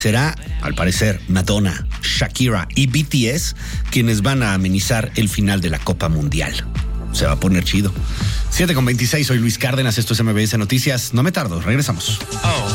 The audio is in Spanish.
Será, al parecer, Madonna, Shakira y BTS quienes van a amenizar el final de la Copa Mundial. Se va a poner chido. 7:26, soy Luis Cárdenas, esto es MBS Noticias. No me tardo, regresamos.